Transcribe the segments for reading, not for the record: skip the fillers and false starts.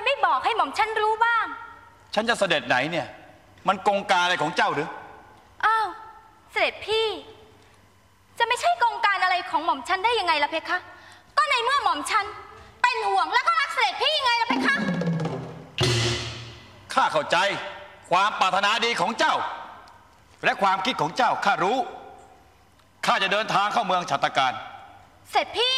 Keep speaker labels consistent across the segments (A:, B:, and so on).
A: ไม่บอกให้หม่อมฉันรู้บ้าง
B: ฉันจะเสด็จไหนเนี่ยมันกงการอะไรของเจ้าหรือ
A: อ้าวเสด็จพี่จะไม่ใช่กงการอะไรของหม่อมฉันได้ยังไงล่ะเพคะก็ในเมื่อหม่อมฉันเป็นห่วงแล้วก็รักเสด็จพี่ยังไงล่ะเพคะ
B: ข้าเข้าใจความปรารถนาดีของเจ้าและความคิดของเจ้าข้ารู้ข้าจะเดินทางเข้าเมืองฉัตรการ
A: เสด็จพี่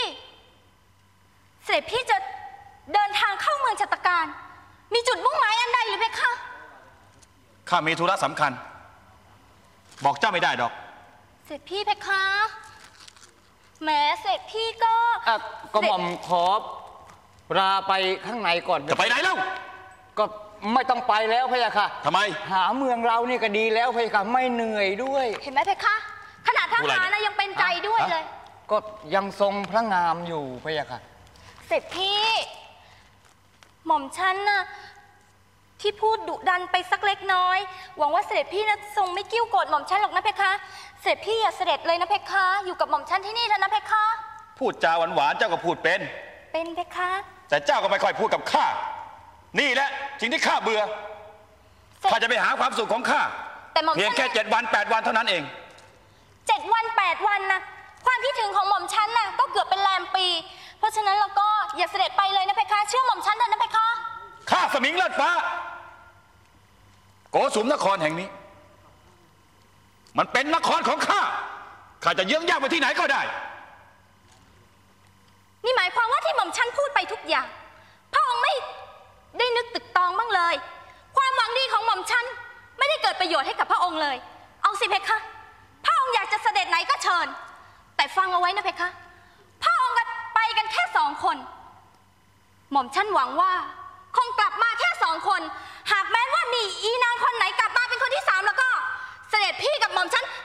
A: จะเดินทางเข้าเมืองฉัตรการมีจุดมุ่งหมายอันใดหรือเพคะ
B: ข้ามีธุระสำคัญบอกเจ้าไม่ได้ดอก
A: เสด็จพี่เพคะแหมเสด็จพี่ก็
C: หม่อมขอลาไปข้างในก่อน
B: จะไปไหนเล่า
C: ก็ไม่ต้องไปแล้วพะยะค่ะ
B: ทำไม
C: หาเมืองเรานี่ก็ดีแล้วพะยะค่ะไม่เหนื่อยด้วย
A: เห็นไหมเพคะขนาดทหารนะยังเป็นใจด้วยเลย
C: ก็ยังทรงพระงามอยู่พะยะค่ะ
A: เสด็จพี่หม่อมฉันน่ะที่พูดดุดันไปสักเล็กน้อยหวังว่าเสด็จพี่นะทรงไม่กิ้วโกรธหม่อมฉันหรอกนะเพคะเสด็จพี่อย่าเสด็จเลยนะเพคะอยู่กับหม่อมฉันที่นี่เถอะนะเพคะ
B: พูดจาหวานๆเจ้าก็พูดเป็น
A: เพคะ
B: แต่เจ้าก็ไม่ค่อยพูดกับข้านี่แหละสิ่งที่ข้าเบื่อข้าจะไปหาความสุขของข้าเพียงแค่7 วัน 8 วันเท่านั้นเอง
A: 7 วัน 8 วันนะความคิดถึงของหม่อมฉันน่ะก็เกือบเป็นแรมปีเพราะฉะนั้นเราก็อย่าเสด็จไปเลยนะเพคะเชื่อหม่อมฉันเถอะนะเพคะ
B: ข้าสมิงเลิศฟ้าโกสุมนครแห่งนี้มันเป็นนครของข้าข้าจะเยื้องย่างไปที่ไหนก็ได้
A: นี่หมายความว่าที่หม่อมฉันพูดไปทุกอย่างพระองค์ไม่ได้นึกตึกตองบ้างเลยความหวังดีของหม่อมฉันไม่ได้เกิดประโยชน์ให้กับพระองค์เลยเอาสิเพคะพระองค์อยากจะเสด็จไหนก็เชิญแต่ฟังเอาไว้นะเพคะพระองค์ไปกันแค่2 คนหม่อมฉันหวังว่าคงกลับ